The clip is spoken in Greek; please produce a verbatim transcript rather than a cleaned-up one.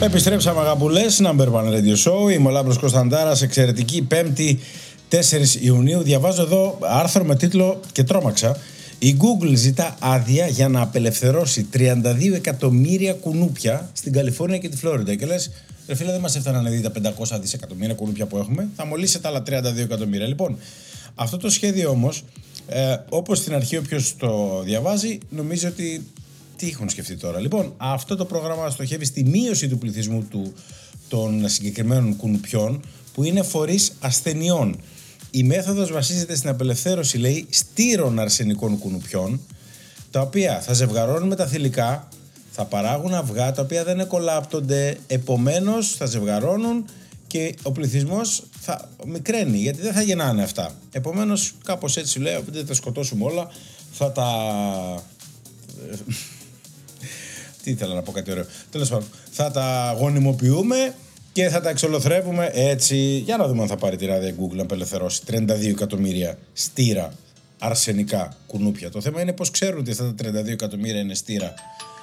Επιστρέψαμε αγαπουλές, Number One Radio Show. Είμαι ο Λάμπρος Κωνσταντάρας, εξαιρετική Πέμπτη τέσσερις Ιουνίου. Διαβάζω εδώ άρθρο με τίτλο και τρόμαξα. Η Google ζητά άδεια για να απελευθερώσει τριάντα δύο εκατομμύρια κουνούπια στην Καλιφόρνια και τη Φλόριντα. Και λες, ρε φίλε, δεν μας έφταναν ήδη τα πεντακόσια δισεκατομμύρια κουνούπια που έχουμε. Θα μολύσει τα άλλα τριάντα δύο εκατομμύρια. Λοιπόν, αυτό το σχέδιο όμως, ε, όπως στην αρχή όποιος το διαβάζει, νομίζει ότι. Τι έχουν σκεφτεί τώρα. Λοιπόν, αυτό το πρόγραμμα στοχεύει στη μείωση του πληθυσμού του, των συγκεκριμένων κουνουπιών που είναι φορείς ασθενειών. Η μέθοδος βασίζεται στην απελευθέρωση, λέει, στήρων αρσενικών κουνουπιών, τα οποία θα ζευγαρώνουν με τα θηλυκά, θα παράγουν αυγά τα οποία δεν εκολάπτονται, επομένως θα ζευγαρώνουν και ο πληθυσμός θα μικραίνει, γιατί δεν θα γεννάνε αυτά. Επομένως, κάπως έτσι λέω, δεν θα σκοτώσουμε όλα, θα τα... Τι ήθελα να πω, κάτι ωραίο. Τέλος πάντων, θα τα γονιμοποιούμε και θα τα εξολοθρεύουμε έτσι. Για να δούμε αν θα πάρει τη άδεια Google να απελευθερώσει τριάντα δύο εκατομμύρια στήρα αρσενικά κουνούπια. Το θέμα είναι πώς ξέρουν ότι αυτά τα τριάντα δύο εκατομμύρια είναι στήρα